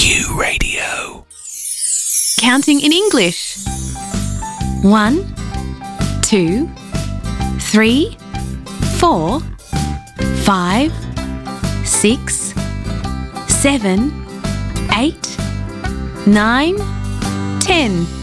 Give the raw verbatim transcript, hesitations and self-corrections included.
Q Radio. Counting in English. One, two, three, four, five, six, seven, eight, nine, ten.